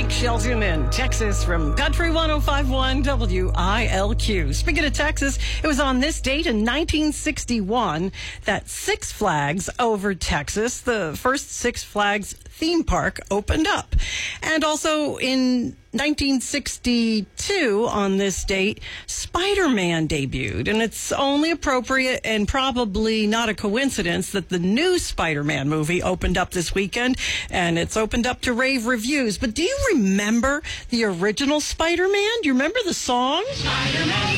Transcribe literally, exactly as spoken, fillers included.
Blake Shelton in Texas from Country one oh five point one W I L Q. Speaking of Texas, it was on this date in nineteen sixty-one that Six Flags over Texas, the first Six Flags theme park, opened up. And also in nineteen sixty-two, on this date, Spider-Man debuted. And it's only appropriate and probably not a coincidence that the new Spider-Man movie opened up this weekend, and it's opened up to rave reviews. But do you remember the original Spider-Man? Do you remember the song? Spider-Man.